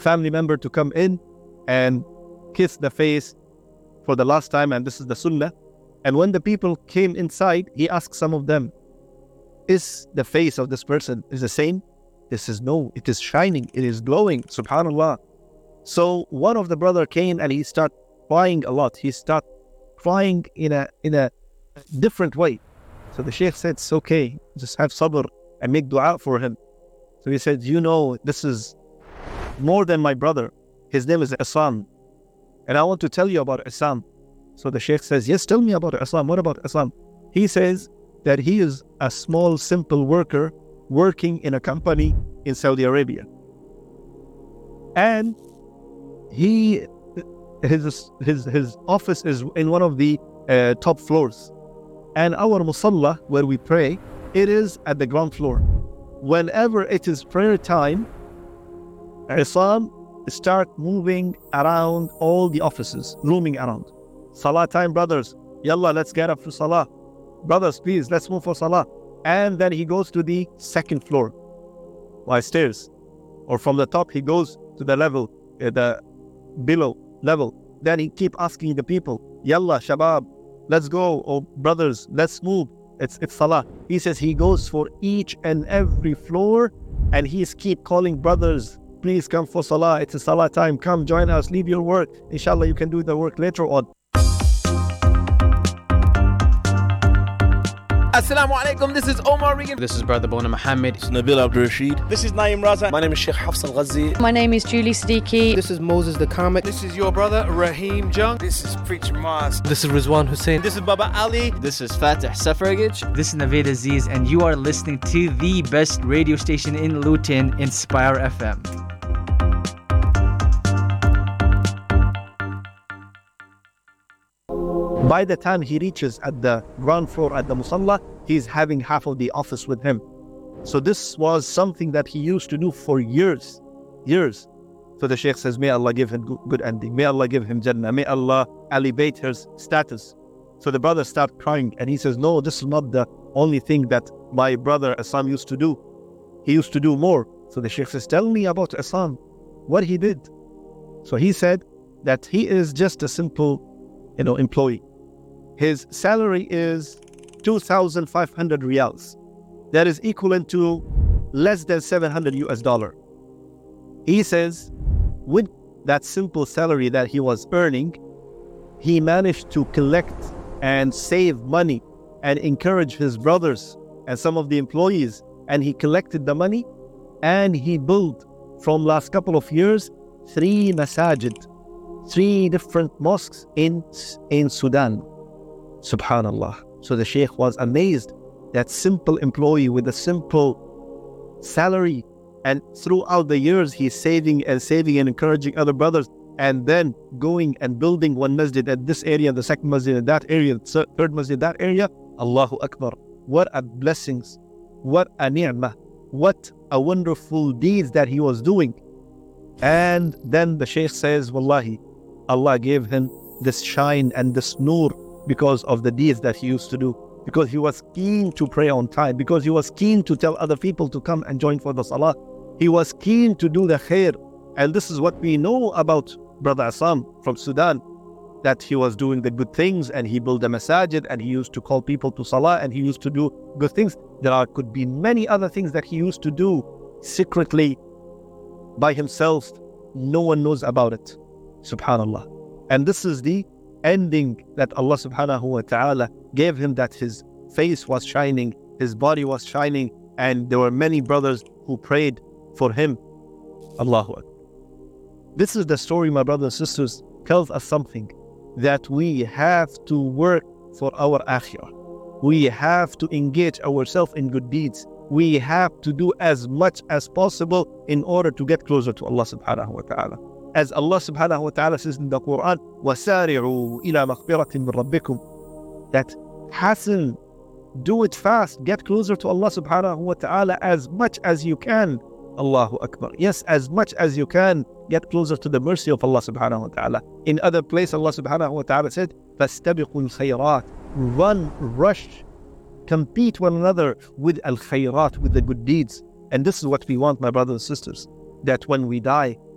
family member to come in and kiss the face for the last time, and this is the sunnah. And when the people came inside, he asked some of them, is the face of this person is the same? They says, no, it is shining, it is glowing, subhanallah. So one of the brother came and he started crying a lot. He started crying in a different way. So the Shaykh said, it's okay, just have sabr and make dua for him. So he said, you know, this is more than my brother. His name is Isam. And I want to tell you about Isam. So the Shaykh says, yes, tell me about Isam. What about Isam? He says that he is a small, simple worker working in a company in Saudi Arabia. And his office is in one of the top floors. And our musalla, where we pray, it is at the ground floor. Whenever it is prayer time, Isam start moving around all the offices, roaming around. Salah time, brothers. Yalla, let's get up for Salah. Brothers, please, let's move for Salah. And then he goes to the second floor by stairs. Or from the top, he goes to the level, the below level. Then he keep asking the people, Yalla, Shabab, let's go. Oh, brothers, let's move. It's Salah. He says he goes for each and every floor and he's keep calling brothers, please come for Salah. It's a Salah time. Come join us. Leave your work. Inshallah, you can do the work later on. Assalamu alaikum, this is Omar Regan. This is Brother Bona Muhammad. This is Nabil Abdul Rashid. This is Naeem Raza. My name is Sheikh Hafs Al-Ghazi. My name is Julie Siddiqui. This is Moses the Comic. This is your brother Raheem Jung. This is Preacher Maz. This is Rizwan Hussein. This is Baba Ali. This is Fatih Safaragich. This is Naveed Aziz, and you are listening to the best radio station in Luton, Inspire FM. By the time he reaches at the ground floor at the musalla, he's having half of the office with him. So this was something that he used to do for years. So the Shaykh says, may Allah give him good ending. May Allah give him Jannah. May Allah elevate his status. So the brother started crying and he says, no, this is not the only thing that my brother Isam used to do. He used to do more. So the Shaykh says, tell me about Isam, what he did. So he said that he is just a simple, employee. His salary is 2,500 riyals. That is equivalent to less than $700. He says, with that simple salary that he was earning, he managed to collect and save money and encourage his brothers and some of the employees. And he collected the money and he built, from last couple of years, 3 masajid, 3 different mosques in Sudan. Subhanallah. So the Shaykh was amazed that simple employee with a simple salary, and throughout the years he's saving and encouraging other brothers, and then going and building one masjid at this area, the second masjid in that area, the third masjid in that area. Allahu Akbar. What a blessings, what a ni'mah, what a wonderful deeds that he was doing. And then the Shaykh says, Wallahi, Allah gave him this shine and this nur because of the deeds that he used to do, because he was keen to pray on time, because he was keen to tell other people to come and join for the salah. He was keen to do the khair. And this is what we know about Brother Isam from Sudan, that he was doing the good things and he built a masajid and he used to call people to salah and he used to do good things. Could be many other things that he used to do secretly by himself. No one knows about it. Subhanallah. And this is the ending that Allah subhanahu wa ta'ala gave him, that his face was shining, his body was shining, and there were many brothers who prayed for him. Allahu Akbar. This is the story, my brothers and sisters, tells us something, that we have to work for our akhirah. We have to engage ourselves in good deeds. We have to do as much as possible in order to get closer to Allah subhanahu wa ta'ala. As Allah subhanahu wa ta'ala says in the Quran, وَسَارِعُوا إِلَى مَغْفِرَةٍ مِّن رَبِّكُمْ, that hasten, do it fast, get closer to Allah subhanahu wa ta'ala as much as you can. Allahu Akbar. Yes, as much as you can, get closer to the mercy of Allah subhanahu wa ta'ala. In other place, Allah subhanahu wa ta'ala said, فَاسْتَبِقُوا الْخَيْرَاتِ, run, rush, compete one another with al-khayrat, with the good deeds. And this is what we want, my brothers and sisters, that when we die,